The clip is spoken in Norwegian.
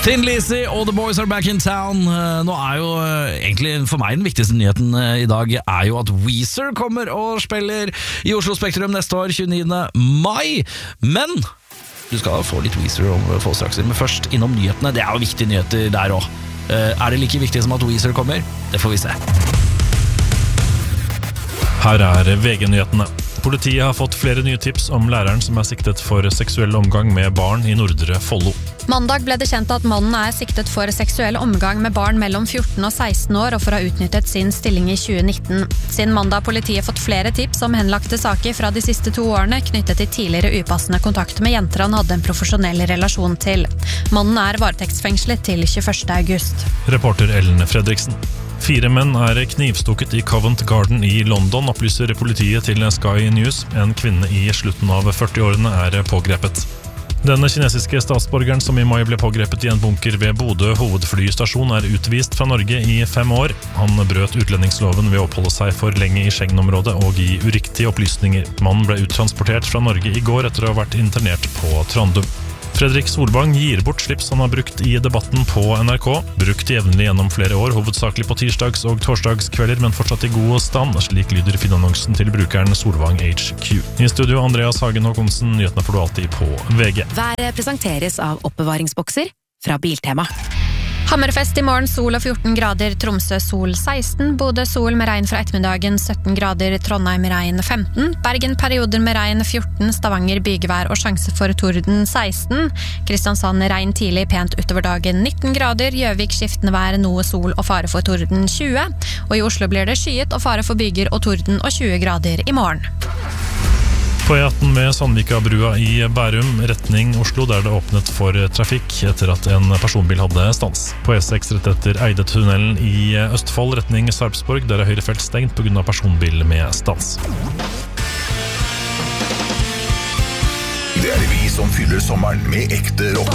Thin Lizzy og The Boys Are Back in Town. Nå jo egentlig for meg den viktigste nyheten i dag jo at Weezer kommer og spiller i Oslo Spektrum neste år, 29. mai. Men du skal få litt Weezer om få straks, men først innom nyhetene. Det jo viktige nyheter der også. Det like viktig som at Weezer kommer? Det får vi se. Her VG-nyhetene. Politiet har fått flere nye tips om læreren som siktet for seksuell omgang med barn i Nordre Follo. Mandag ble det kjent at mannen siktet for seksuell omgang med barn mellom 14 og 16 år og for å ha utnyttet sin stilling i 2019. Siden mandag har politiet fått flere tips om henlagte saker fra de siste 2 årene knyttet til tidligere upassende kontakt med jenter han hadde en profesjonell relasjon til. Mannen varetektsfengslet til 21. august. Reporter Ellen Fredriksen. 4 menn knivstukket i Covent Garden i London, opplyser politiet til Sky News. En kvinne i slutten av 40-årene pågrepet. Den kinesiske statsborgeren som i mai ble pågrepet i en bunker ved Bodø hovedflystasjon utvist fra Norge i 5 år. Han brøt utlendingsloven ved å oppholde seg for lenge i Schengen-området og gi uriktige opplysninger. Mannen ble uttransportert fra Norge i går etter å ha vært internert på Trandum. Fredrik Solvang gir bort slips han har brukt i debatten på NRK. Brukt jevnlig gjennom flere år, hovedsakelig på tirsdags- og torsdagskvelder, men fortsatt i god stand. Slik lyder filmannonsen til brukeren Solvang HQ. I studio Andreas Hagen Håkonsen, nyhetene får du alltid på VG. Været presenteres av oppbevaringsbokser fra Biltema. Hammerfest i morgen, sol og 14 grader, Tromsø sol 16, Bodø sol med regn fra ettermiddagen 17 grader, Trondheim regn 15, Bergen perioder med regn 14, Stavanger bygevær og sjanse for torden 16, Kristiansand regn tidlig pent utover dagen 19 grader, Gjøvik skiftende vær, noe sol og fare for torden 20, og i Oslo blir det skyet og fare for byger og torden og 20 grader i morgen. På E18 med Sandvika-brua i Bærum, retning Oslo, der det åpnet for trafikk etter at en personbil hadde stans. På E6 rett etter Eidetunnelen i Østfold, retning Sarpsborg, der høyre felt stengt på grunn av personbil med stans. Det vi som fyller sommeren med ekte rock.